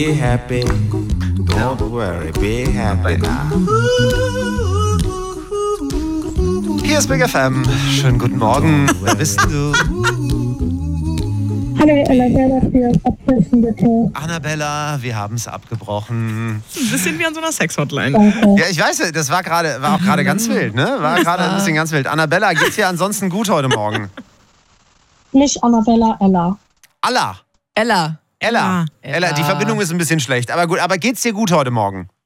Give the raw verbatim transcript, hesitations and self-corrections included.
be happy. Don't worry, be happy. Hier ist Big F M. Schönen guten Morgen. Wer bist du? Hallo, Annabella, für Absetzen bitte. Annabella, wir haben es abgebrochen. Ein bisschen wie an so einer Sex-Hotline. Danke. Ja, ich weiß, das war gerade, war auch gerade ganz wild, ne? War gerade ein bisschen ganz wild. Annabella, geht's dir ansonsten gut heute Morgen? Nicht Annabella, Ella. Allah. Ella. Ella. Ah, Ella. Die Ella. Verbindung ist ein bisschen schlecht. Aber gut, aber geht's dir gut heute Morgen?